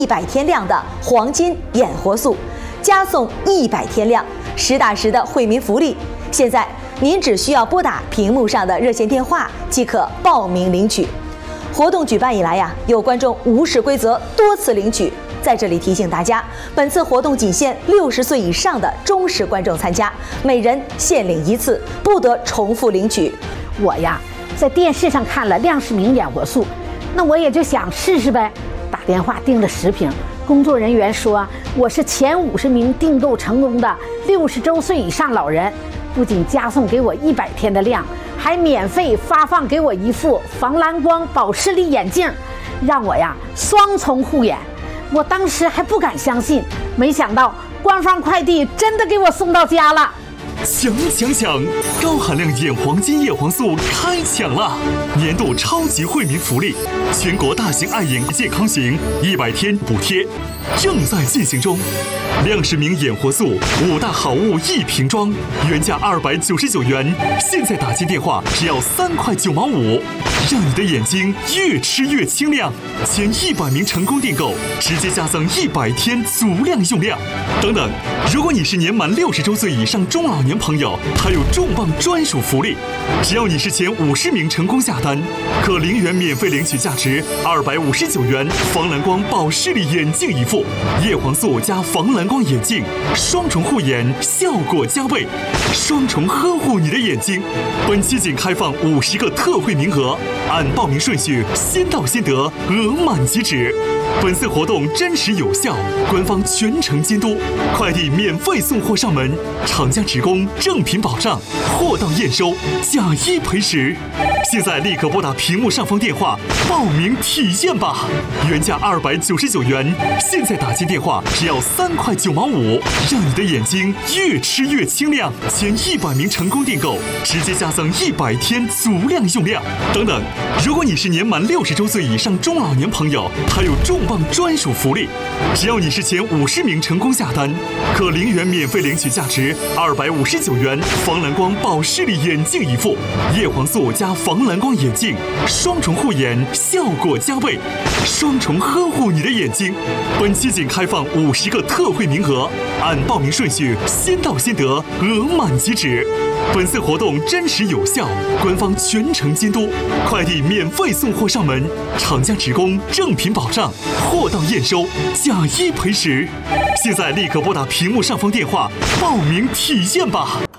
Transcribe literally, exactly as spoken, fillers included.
一百天量的黄金眼活素，加送一百天量，实打实的惠民福利。现在您只需要拨打屏幕上的热线电话即可报名领取。活动举办以来呀，有观众无视规则多次领取。在这里提醒大家，本次活动仅限六十岁以上的忠实观众参加，每人限领一次，不得重复领取。 我呀，在电视上看了亮世明眼活素，那我也就想试试呗。打电话订了十瓶，工作人员说我是前五十名订购成功的六十周岁以上老人，不仅加送给我一百天的量，还免费发放给我一副防蓝光保视力眼镜，让我呀双重护眼。我当时还不敢相信，没想到官方快递真的给我送到家了。 抢抢抢！高含量眼黄金叶黄素开抢了！年度超级惠民福利，全国大型爱眼健康型一百天补贴正在进行中。亮世明眼活素五大好物一瓶装，原价二百九十九元，现在打进电话只要三块九毛五，让你的眼睛越吃越清亮。前一百名成功订购，直接加赠一百天足量用量。等等，如果你是年满六十周岁以上中老年朋友，还有重磅专属福利，只要你是前五十名成功下单，可零元免费领取价值二百五十九元防蓝光保视力眼镜一副，叶黄素加防蓝光眼镜，双重护眼，效果加倍，双重呵护你的眼睛。本期仅开放五十个特惠名额，按报名顺序先到先得，额满即止。本次活动真实有效，官方全程监督，快递免费送货上门，厂家职工正品保障，货到验收，假一赔十。现在立刻拨打屏幕上方电话报名体验吧！原价二百九十九元，现在打进电话只要三块九毛五，让你的眼睛越吃越清亮。前一百名成功订购，直接加赠一百天足量用量。等等，如果你是年满六十周岁以上中老年朋友，还有重磅专属福利，只要你是前五十名成功下单，可零元免费领取价值二百五十九元防蓝光保视力眼镜一副，叶黄素加防蓝光眼镜，双重护眼，效果加倍，双重呵护你的眼睛。本期仅开放五十个特惠名额，按报名顺序先到先得，额满即止。本次活动真实有效，官方全程监督，快递免费送货上门，厂家职工正品保障，货到验收，假一赔十。现在立刻拨打屏幕上方电话报名体验吧！